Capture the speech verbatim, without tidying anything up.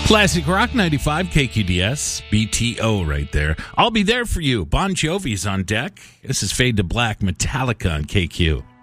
Classic Rock ninety-five, K Q D S, B T O right there. I'll be there for you. Bon Jovi's on deck. This is Fade to Black, Metallica on K Q.